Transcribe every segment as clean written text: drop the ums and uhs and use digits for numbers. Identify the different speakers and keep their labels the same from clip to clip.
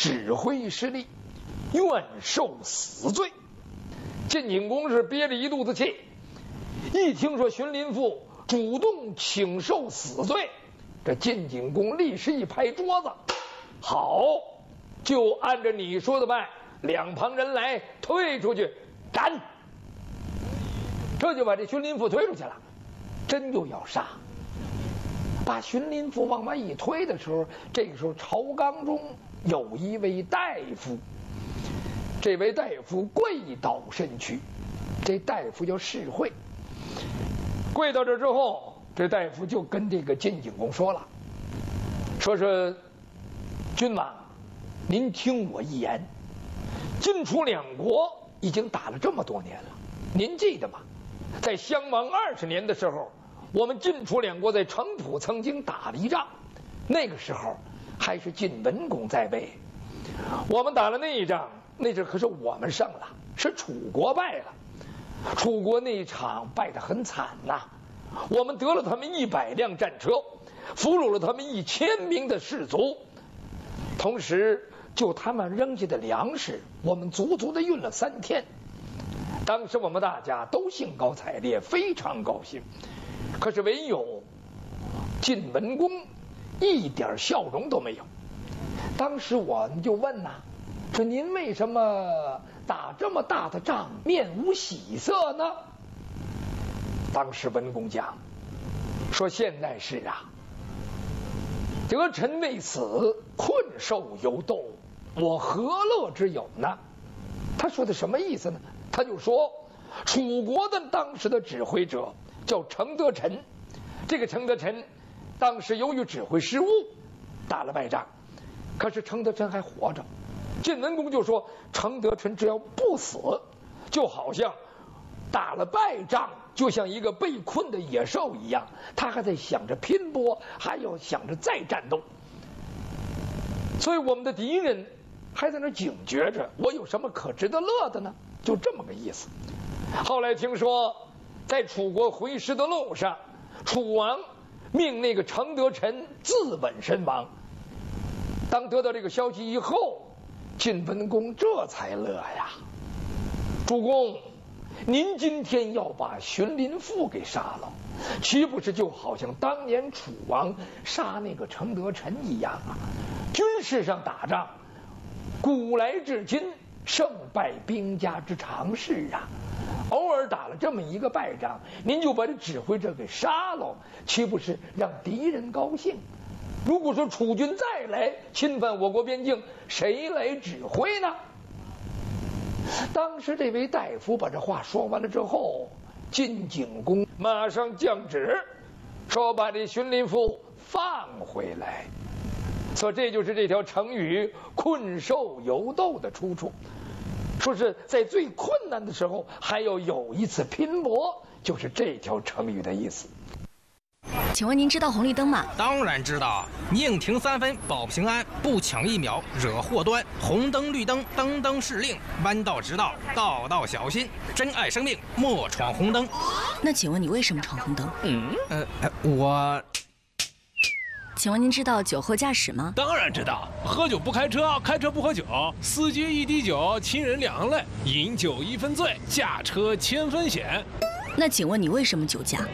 Speaker 1: 指挥失利，愿受死罪。晋景公是憋着一肚子气，一听说荀林父主动请受死罪，这晋景公立时一拍桌子，好，就按照你说的办，两旁人来，推出去斩。这就把这荀林父推出去了，真就要杀。把荀林父往外一推的时候，这个时候朝纲中有一位大夫，这位大夫跪倒身躯，这大夫叫士会。跪到这之后，这大夫就跟这个晋景公说了，说是君王，您听我一言，晋楚两国已经打了这么多年了，您记得吗？在襄王20年的时候，我们晋楚两国在城濮曾经打了一仗，那个时候还是晋文公在位。我们打了那一仗，那阵可是我们胜了，是楚国败了。楚国那一场败得很惨呐，我们得了他们100辆战车，俘虏了他们1000名的士卒，同时就他们扔下的粮食，我们足足的运了3天。当时我们大家都兴高采烈，非常高兴。可是唯有晋文公一点笑容都没有。当时我们就问呐，说您为什么打这么大的仗面无喜色呢？当时文公讲说，现在是啊，得臣为此困兽犹斗，我何乐之有呢？他说的什么意思呢？他就说楚国的当时的指挥者叫程德臣，这个程德臣当时由于指挥失误打了败仗，可是程德臣还活着。晋文公就说，程德臣只要不死，就好像打了败仗，就像一个被困的野兽一样，他还在想着拼搏，还要想着再战斗。所以我们的敌人还在那警觉着，我有什么可值得乐的呢？就这么个意思。后来听说在楚国回师的路上，楚王命那个程德臣自刎身亡。当得到这个消息以后，晋文公这才乐呀，主公，您今天要把荀林父给杀了，岂不是就好像当年楚王杀那个程德臣一样啊？军事上打仗，古来至今胜败兵家之常事啊，偶尔打了这么一个败仗，您就把这指挥者给杀了，岂不是让敌人高兴？如果说楚军再来侵犯我国边境，谁来指挥呢？当时这位大夫把这话说完了之后，晋景公马上降旨，说把这荀林父放回来。所以这就是这条成语困兽犹斗的出处，说是在最困难的时候还要有一次拼搏，就是这条成语的意思。
Speaker 2: 请问您知道红绿灯吗？
Speaker 3: 当然知道，宁停3分保平安，不抢1秒惹祸端。红灯绿灯灯灯是令，弯道直道道道小心。珍爱生命莫闯红灯。
Speaker 2: 那请问你为什么闯红灯？
Speaker 3: 我。
Speaker 2: 请问您知道酒后驾驶吗？
Speaker 4: 当然知道，喝酒不开车，开车不喝酒，司机1滴酒，亲人2行泪，饮酒1分醉，驾车1000分险。
Speaker 2: 那请问你为什么酒驾？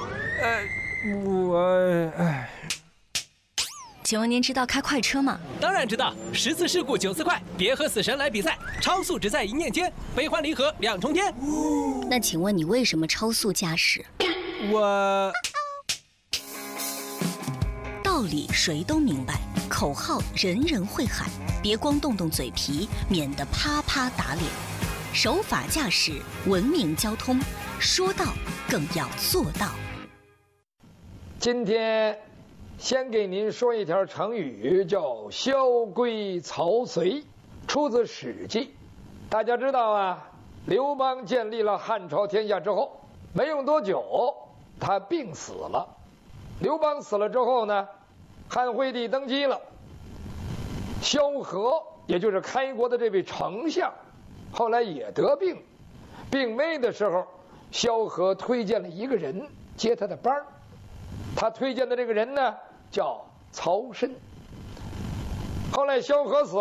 Speaker 2: 请问您知道开快车吗？
Speaker 5: 当然知道，10次事故9次快，别和死神来比赛，超速只在一念间，悲欢离合2重天。
Speaker 2: 那请问你为什么超速驾驶？道理谁都明白，口号人人会喊，别光动动嘴皮，免得啪啪打脸。守法驾驶，文明交通，说到更要做到。
Speaker 1: 今天先给您说一条成语，叫萧规曹随，出自《史记》。大家知道啊，刘邦建立了汉朝天下之后，没用多久他病死了。刘邦死了之后呢，汉惠帝登基了，萧何也就是开国的这位丞相，后来也得病，病危的时候，萧何推荐了一个人接他的班儿。他推荐的这个人呢，叫曹参。后来萧何死